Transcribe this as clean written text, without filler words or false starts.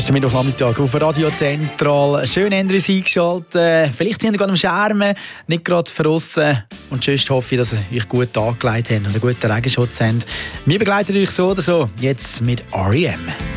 ist der Mittwochnachmittag auf Radio Zentral. Schön, haben Sie uns eingeschaltet. Vielleicht sind Sie gerade am Schermen, nicht gerade draussen. Und sonst hoffe ich, dass Sie euch gut angelegt haben und einen guten Regenschutz haben. Wir begleiten euch so oder so jetzt mit R.E.M.